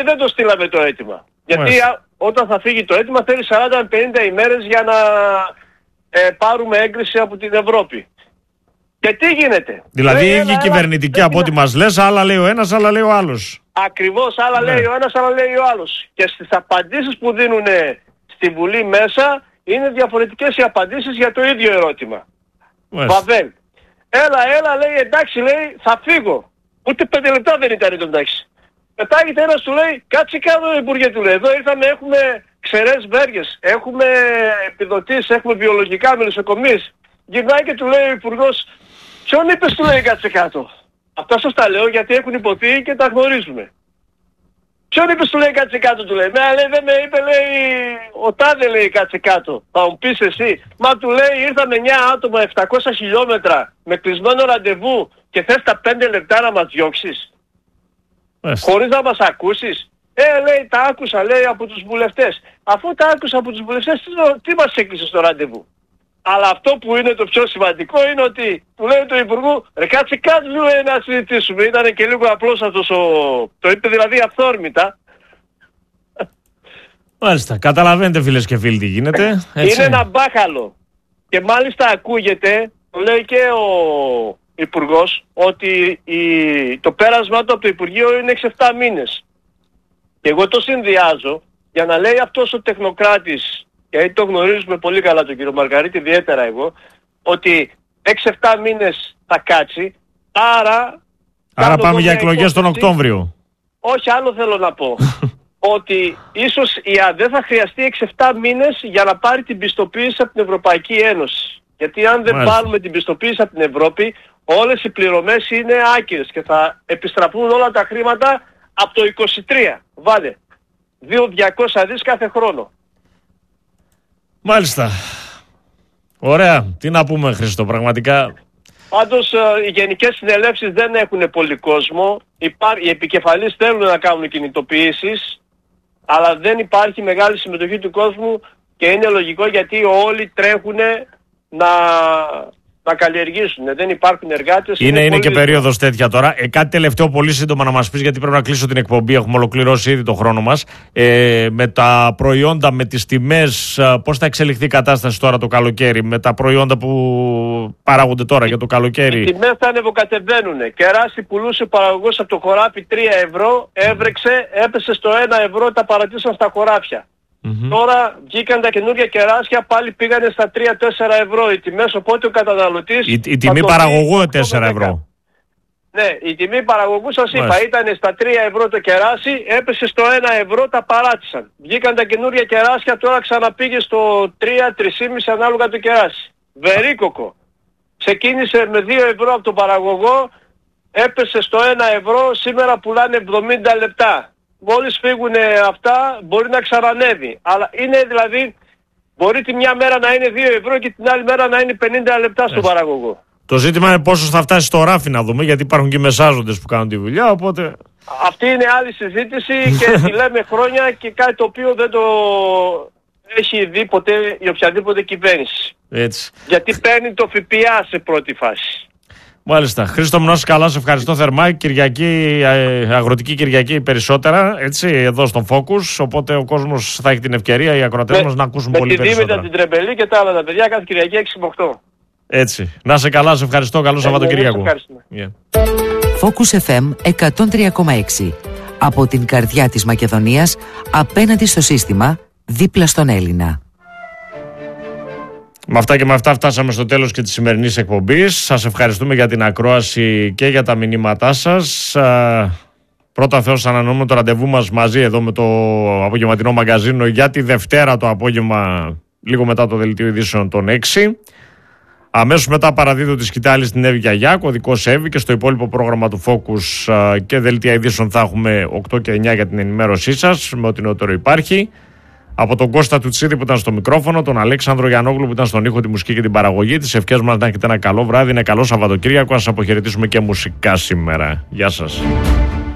δεν το στείλαμε το αίτημα. Γιατί όταν θα φύγει το αίτημα θέλει 40 με 50 ημέρες για να πάρουμε έγκριση από την Ευρώπη. Και τι γίνεται? Δηλαδή οι ίδιοι κυβερνητικοί από ό,τι μας λες, άλλα λέει ο ένας, άλλα λέει ο άλλος. Ακριβώς, άλλα λέει ο ένας, άλλα λέει ο άλλος. Και στις απαντήσεις που δίνουν στη Βουλή μέσα είναι διαφορετικές οι απαντήσεις για το ίδιο ερώτημα. Βαβέλ. Έλα, λέει, εντάξει, λέει, θα φύγω. Ούτε 5 λεπτά δεν ήταν εντάξει. Πετάγεται ένας, του λέει, κάτσε κάτω, Υπουργέ, του λέει. Εδώ ήρθαμε, έχουμε ξερές βέργες, έχουμε επιδοτήσεις, έχουμε βιολογικά μελισσοκομείς. Γυρνάει και του λέει ο Υπουργός, ποιον είπες, του λέει, κάτσε κάτω? Αυτά σας τα λέω γιατί έχουν υποθεί και τα γνωρίζουμε. Ποιον είπες, του λέει, κάτσε κάτω, του λέει? Λέει, δεν με είπε, λέει, ο τάδε, λέει, κάτσε κάτω. Θα μου πεις εσύ. Μα του λέει, ήρθαμε 9 άτομα 700 χιλιόμετρα με κλεισμένο ραντεβού και θες τα 5 λεπτά να μας διώξεις? Χωρίς να μας ακούσεις? Λέει, τα άκουσα, λέει, από τους βουλευτές. Αφού τα άκουσα από τους βουλευτές, τι μας έκλεισε στο ραντεβού? Αλλά αυτό που είναι το πιο σημαντικό είναι ότι του λέει του Υπουργού, ρε κάτσε κάτω, λέει, να συζητήσουμε. Ήταν και λίγο απλός αυτός το είπε δηλαδή αυθόρμητα. Μάλιστα, καταλαβαίνετε φίλες και φίλοι τι γίνεται. Έτσι. Είναι ένα μπάχαλο. Και μάλιστα ακούγεται, το λέει και ο Υπουργός, ότι το πέρασμα του από το Υπουργείο είναι 6-7 μήνες. Και εγώ το συνδυάζω για να λέει αυτός ο τεχνοκράτης, γιατί το γνωρίζουμε πολύ καλά τον κύριο Μαργαρίτη, ιδιαίτερα εγώ, ότι 6-7 μήνες θα κάτσει, άρα πάμε για εκλογές τον Οκτώβριο. Όχι, άλλο θέλω να πω. Ότι ίσως η ΑΔΕ θα χρειαστεί 6-7 μήνες για να πάρει την πιστοποίηση από την Ευρωπαϊκή Ένωση. Γιατί αν δεν πάρουμε την πιστοποίηση από την Ευρώπη, όλες οι πληρωμές είναι άκυρες και θα επιστραφούν όλα τα χρήματα από το 23. Βάλε. 200 δις κάθε χρόνο. Μάλιστα. Ωραία. Τι να πούμε, Χρήστο, πραγματικά. Πάντως οι γενικές συνελεύσεις δεν έχουν πολύ κόσμο. Οι επικεφαλείς θέλουν να κάνουν κινητοποιήσεις, αλλά δεν υπάρχει μεγάλη συμμετοχή του κόσμου και είναι λογικό γιατί όλοι τρέχουν να καλλιεργήσουν. Δεν υπάρχουν εργάτες. Είναι και περίοδος τέτοια τώρα. Κάτι τελευταίο πολύ σύντομα να μας πεις, γιατί πρέπει να κλείσω την εκπομπή. Έχουμε ολοκληρώσει ήδη το χρόνο μας. Με τα προϊόντα, με τις τιμές, πώς θα εξελιχθεί η κατάσταση τώρα το καλοκαίρι, με τα προϊόντα που παράγονται τώρα για το καλοκαίρι? Οι τιμές θα ανεβοκατεβαίνουν. Κεράσι πουλούσε ο παραγωγός από το χωράφι 3 ευρώ, έβρεξε, έπεσε στο 1 ευρώ, τα παρατήσαν στα χωράφια. Τώρα βγήκαν τα καινούργια κεράσια, πάλι πήγανε στα 3-4 ευρώ οι τιμές, οπότε ο καταναλωτής... Η τιμή παραγωγού 4 ευρώ. Ναι, η τιμή παραγωγού σας είπα ήταν στα 3 ευρώ το κεράσι, έπεσε στο 1 ευρώ, τα παράτησαν. Βγήκαν τα καινούργια κεράσια, τώρα ξαναπήγε στο 3-3,5 ανάλογα το κεράσι. Βερίκοκο. Ξεκίνησε με 2 ευρώ από τον παραγωγό, έπεσε στο 1 ευρώ, σήμερα πουλάνε 70 λεπτά. Μόλις φύγουν αυτά μπορεί να ξανανεύει. Αλλά είναι δηλαδή, μπορεί τη μια μέρα να είναι 2 ευρώ και την άλλη μέρα να είναι 50 λεπτά στον παραγωγό. Το ζήτημα είναι πόσο θα φτάσει στο ράφι να δούμε, γιατί υπάρχουν και μεσάζοντες που κάνουν τη δουλειά, οπότε... Αυτή είναι άλλη συζήτηση και τη λέμε χρόνια και κάτι το οποίο δεν το έχει δει ποτέ η οποιαδήποτε κυβέρνηση. Έτσι. Γιατί παίρνει το ΦΠΑ σε πρώτη φάση. Μάλιστα. Χρήστο μου, να είσαι καλά, σε ευχαριστώ θερμά. Κυριακή, αγροτική Κυριακή περισσότερα, έτσι, εδώ στον Focus. Οπότε ο κόσμος θα έχει την ευκαιρία, οι ακροατές μας, να ακούσουν πολύ περισσότερα. Με τη Δήμητρα, την Τρεμπελή και τα άλλα τα παιδιά κάθε Κυριακή 6 με 8. Έτσι. Να είσαι καλά, σε ευχαριστώ. Καλό Σαββατοκύριακο. Focus FM 103,6. Από την καρδιά της Μακεδονίας, απέναντι στο σύστημα, δίπλα στον Έλληνα. Με αυτά και με αυτά φτάσαμε στο τέλος και της σημερινής εκπομπής. Σας ευχαριστούμε για την ακρόαση και για τα μηνύματά σας. Πρώτα Θεός, ανανοούμε το ραντεβού μας μαζί εδώ με το απογευματινό μαγκαζίνο για τη Δευτέρα το απόγευμα, λίγο μετά το δελτίο ειδήσεων των 6. Αμέσως μετά παραδίδω τη σκητάλη στην Εύη Γιαγιά, κωδικός Εύη, και στο υπόλοιπο πρόγραμμα του Focus και δελτία ειδήσεων θα έχουμε 8 και 9 για την ενημέρωσή σας με ό,τι νεότερο υπάρχει. Από τον Κώστα Τουτσίδη που ήταν στο μικρόφωνο, τον Αλέξανδρο Γιαννόγλου που ήταν στον ήχο, τη μουσική και την παραγωγή. Τις ευχές μας να έχετε ένα καλό βράδυ, ένα καλό Σαββατοκύριακο. Ας αποχαιρετήσουμε και μουσικά σήμερα. Γεια σας.